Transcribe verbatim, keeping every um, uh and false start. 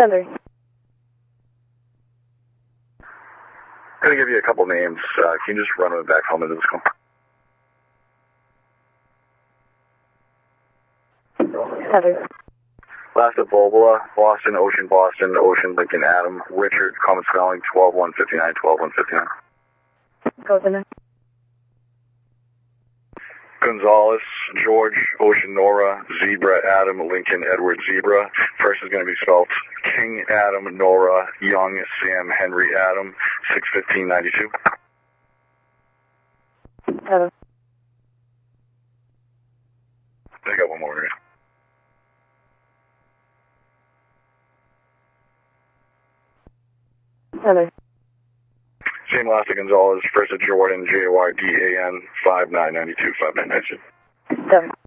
Heather. I'm going to give you a couple names. Uh, can you just run it back home into this call? Heather. Last at Volvola, Boston, Ocean, Boston, Ocean, Lincoln, Adam, Richard, common spelling, twelve one fifty-nine, twelve one fifty-nine. Go to the Gonzalez, George, Ocean, Nora, Zebra, Adam, Lincoln, Edward, Zebra. First is going to be spelled King, Adam, Nora, Young, Sam, Henry, Adam, six fifteen ninety-two. Heather. I got one more here. Heather. Same last of Gonzalez, first of Jordan, J Y D A N, five nine nine two, five nine nine two. Seven.